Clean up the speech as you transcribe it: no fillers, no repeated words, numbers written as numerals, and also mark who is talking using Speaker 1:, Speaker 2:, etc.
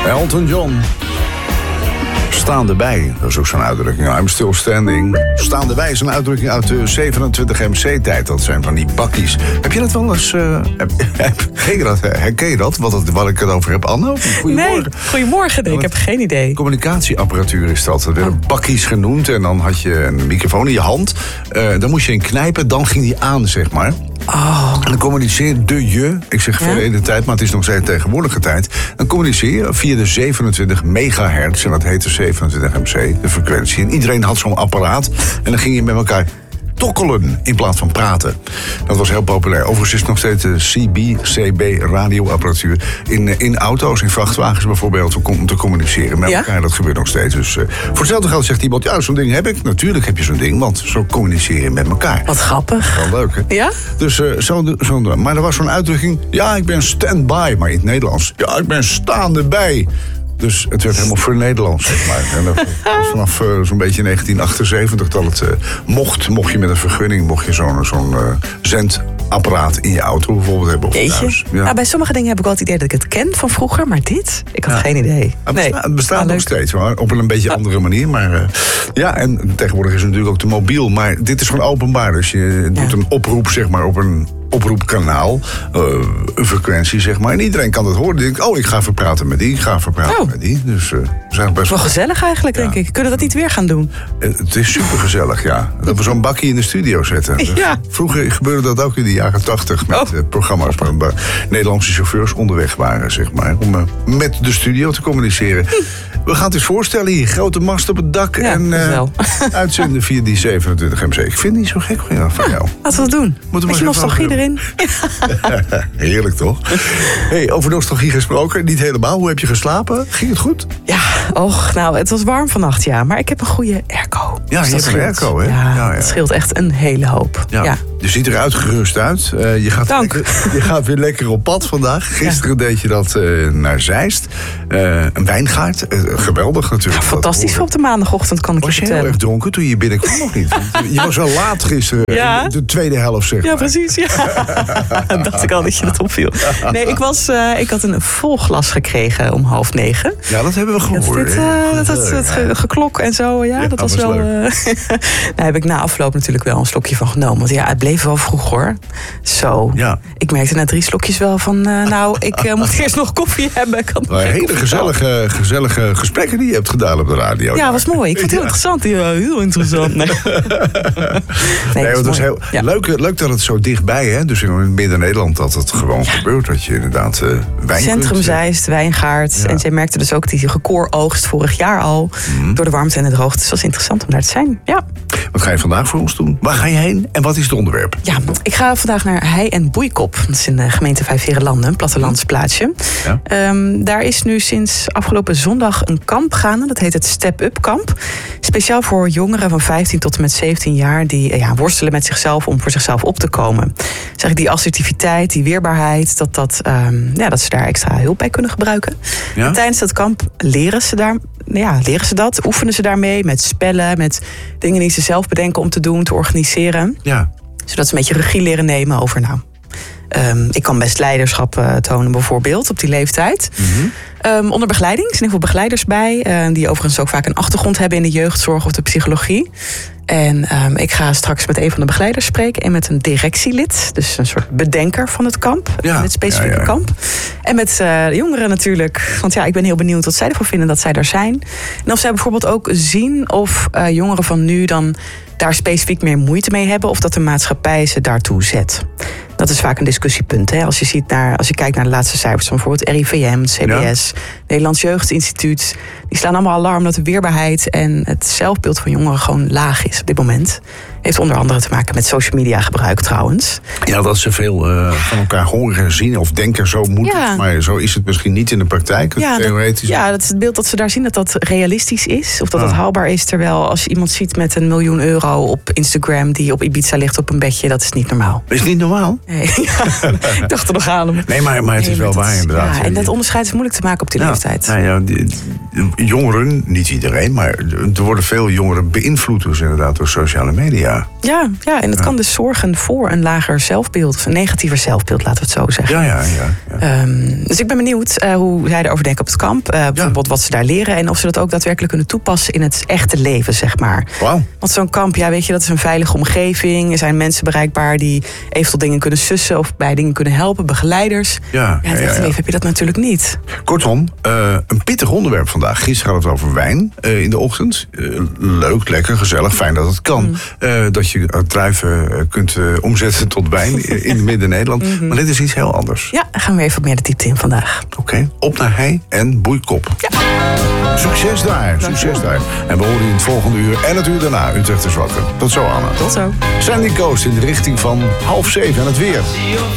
Speaker 1: Elton John. Staan erbij, dat is ook zo'n uitdrukking. I'm still standing. Staan erbij is een uitdrukking uit de 27 MC-tijd. Dat zijn van die bakkies. Heb je dat wel eens... herken je dat? Wat ik het over heb, Anne?
Speaker 2: Nee, goedemorgen. Ik heb geen idee.
Speaker 1: Communicatieapparatuur is dat. Dat werden bakkies genoemd. En dan had je een microfoon in je hand. Dan moest je in knijpen, dan ging die aan, zeg maar.
Speaker 2: Oh.
Speaker 1: En dan communiceerde je, ik zeg verleden tijd, maar het is nog steeds tegenwoordige tijd. Dan communiceer je via de 27 megahertz, en dat heette 27 MC, de frequentie. En iedereen had zo'n apparaat en dan ging je met elkaar tokkelen in plaats van praten. Dat was heel populair. Overigens is het nog steeds de CB radioapparatuur in auto's, in vrachtwagens bijvoorbeeld, om te communiceren met elkaar. Dat gebeurt nog steeds. Dus voor hetzelfde geld zegt iemand, ja, zo'n ding heb ik. Natuurlijk heb je zo'n ding, want zo communiceren je met elkaar.
Speaker 2: Wat grappig.
Speaker 1: Wel leuk, hè?
Speaker 2: Ja?
Speaker 1: Dus maar er was zo'n uitdrukking, ja, ik ben stand-by, maar in het Nederlands. Ja, ik ben staande bij. Dus het werd helemaal voor Nederlands, zeg maar. En dat was vanaf zo'n beetje 1978 dat het mocht je met een vergunning, mocht je zo'n zendapparaat in je auto bijvoorbeeld hebben. Of thuis. Ja.
Speaker 2: Nou, bij sommige dingen heb ik wel het idee dat ik het ken van vroeger, maar dit? Ik had geen idee.
Speaker 1: Het bestaat nog steeds, hoor, op een beetje andere manier. Maar en tegenwoordig is het natuurlijk ook te mobiel. Maar dit is gewoon openbaar. Dus je doet een oproep, zeg maar, op een oproepkanaal, een frequentie, zeg maar. En iedereen kan dat horen. Die denkt, ik ga even praten met die, ik ga even praten met die. Dus we zijn best
Speaker 2: wel gezellig eigenlijk, denk ik. Kunnen we dat niet weer gaan doen?
Speaker 1: Het is super gezellig, ja. Dat we zo'n bakje in de studio zetten.
Speaker 2: Ja.
Speaker 1: Vroeger gebeurde dat ook in de jaren 80 met programma's waar Nederlandse chauffeurs onderweg waren, zeg maar. Om met de studio te communiceren. We gaan het eens voorstellen hier. Grote mast op het dak en uitzenden via die 27 MC. Ik vind het niet zo gek van jou.
Speaker 2: Laten we het doen. Beetje nostalgie erin.
Speaker 1: Heerlijk, toch? Hey, over nostalgie gesproken. Niet helemaal. Hoe heb je geslapen? Ging het goed?
Speaker 2: Ja, het was warm vannacht, ja. Maar ik heb een goede airco.
Speaker 1: Ja, dus je hebt een airco, hè?
Speaker 2: Ja, het scheelt echt een hele hoop. Ja.
Speaker 1: Je ziet er uitgerust uit. Je gaat weer lekker op pad vandaag. Gisteren deed je dat naar Zeist. Een wijngaard. Geweldig natuurlijk.
Speaker 2: Ja, fantastisch voor op de maandagochtend, kan ik je vertellen.
Speaker 1: Was je heel erg dronken toen je binnenkwam of niet? Want je was wel laat gisteren.
Speaker 2: Ja.
Speaker 1: De tweede helft, zeg maar.
Speaker 2: Ja, precies. Ja. Dacht ik al dat je dat opviel. Nee, ik had een vol glas gekregen om 8:30.
Speaker 1: Ja, dat hebben we gehoord.
Speaker 2: Dat geklok en zo. Ja, dat was wel... Daar heb ik na afloop natuurlijk wel een slokje van genomen. Want het bleef wel vroeg, hoor. Zo. Ja. Ik merkte na 3 slokjes wel van... ik moet eerst nog koffie hebben.
Speaker 1: Hele gezellige gesprekken die je hebt gedaan op de radio.
Speaker 2: Ja, was mooi. Ik vond het heel interessant. Ja, heel interessant. Nee,
Speaker 1: het was heel leuk dat het zo dichtbij, hè? Dus in Midden-Nederland dat het gewoon gebeurt. Dat je inderdaad wijn
Speaker 2: Centrum Zeist, wijngaard. Ja. En zij merkte dus ook die gekooroogst vorig jaar al. Door de warmte en de droogte. Dus het was interessant om daar te zijn. Ja.
Speaker 1: Wat ga je vandaag voor ons doen? Waar ga je heen en wat is het onderwerp?
Speaker 2: Ja, ik ga vandaag naar Hei en Boeikop. Dat is in de gemeente Vijfheerenlanden, een plattelandsplaatsje. Ja. Daar is nu sinds afgelopen zondag een kamp gaande. Dat heet het Step-Up Kamp. Speciaal voor jongeren van 15 tot en met 17 jaar... die worstelen met zichzelf om voor zichzelf op te komen. Zeg ik, die assertiviteit, die weerbaarheid... dat ze daar extra hulp bij kunnen gebruiken. Ja? Tijdens dat kamp leren ze dat, oefenen ze daarmee... met spellen, met dingen die ze zelf bedenken om te doen, te organiseren. Ja. Zodat ze een beetje regie leren nemen over... ik kan best leiderschap tonen bijvoorbeeld op die leeftijd. Mm-hmm. Onder begeleiding. Er zijn heel veel begeleiders bij. Die overigens ook vaak een achtergrond hebben in de jeugdzorg of de psychologie. En ik ga straks met een van de begeleiders spreken. En met een directielid. Dus een soort bedenker van het kamp. Ja, het specifieke kamp. En met de jongeren natuurlijk. Want ik ben heel benieuwd wat zij ervan vinden dat zij daar zijn. En of zij bijvoorbeeld ook zien of jongeren van nu dan... daar specifiek meer moeite mee hebben... of dat de maatschappij ze daartoe zet. Dat is vaak een discussiepunt. Hè? Als je kijkt naar de laatste cijfers van bijvoorbeeld RIVM, CBS... Nederlands Jeugdinstituut... die slaan allemaal alarm dat de weerbaarheid... en het zelfbeeld van jongeren gewoon laag is op dit moment. Heeft onder andere te maken met social media gebruik trouwens. Ja,
Speaker 1: dat ze veel van elkaar horen en zien of denken zo moet het. Maar zo is het misschien niet in de praktijk. Theoretisch.
Speaker 2: Dat is het beeld dat ze daar zien dat realistisch is. Of dat het haalbaar is. Terwijl als je iemand ziet met €1 miljoen op Instagram... die op Ibiza ligt op een bedje, dat is niet normaal.
Speaker 1: Is niet normaal?
Speaker 2: Nee, ik dacht er nog aan.
Speaker 1: Nee, maar het is wel waar inderdaad.
Speaker 2: Ja, en dat onderscheid is moeilijk te maken op die leeftijd.
Speaker 1: Nou ja, jongeren, niet iedereen, maar er worden veel jongeren beïnvloed dus inderdaad door sociale media.
Speaker 2: Ja, en dat kan dus zorgen voor een lager zelfbeeld, of een negatiever zelfbeeld, laten we het zo zeggen.
Speaker 1: Ja.
Speaker 2: Dus ik ben benieuwd hoe zij erover denken op het kamp. Bijvoorbeeld wat ze daar leren en of ze dat ook daadwerkelijk kunnen toepassen in het echte leven, zeg maar.
Speaker 1: Wow.
Speaker 2: Want zo'n kamp, ja, weet je, dat is een veilige omgeving. Er zijn mensen bereikbaar die eventueel dingen kunnen sussen of bij dingen kunnen helpen, begeleiders. Ja, in het echte leven heb je dat natuurlijk niet.
Speaker 1: Kortom, een pittig onderwerp vandaag. Gisteren hadden we het over wijn in de ochtend. Leuk, lekker, gezellig, fijn dat het kan. Dat je druiven kunt omzetten tot wijn in Midden-Nederland. Maar dit is iets heel anders.
Speaker 2: Ja, daar gaan we even meer de diepte in vandaag.
Speaker 1: Oké, op naar Hij en Boeikop.
Speaker 2: Ja.
Speaker 1: Succes daar. En we horen je in het volgende uur en het uur daarna Utrecht is wakker. Tot zo, Anne.
Speaker 2: Tot zo.
Speaker 1: Sandy Coast in de richting van 6:30 en het weer.